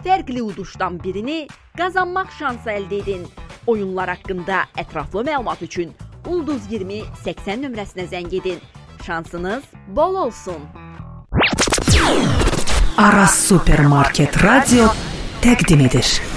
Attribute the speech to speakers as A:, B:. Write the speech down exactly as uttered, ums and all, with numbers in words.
A: fərqli uduşdan birini qazanmaq şansı əldə edin. Oyunlar haqqında ətraflı məlumat üçün Ulduz iyirmi səksən nömrəsinə zəng edin. Şansınız bol olsun.
B: Aras Supermarket Radio təqdim edir.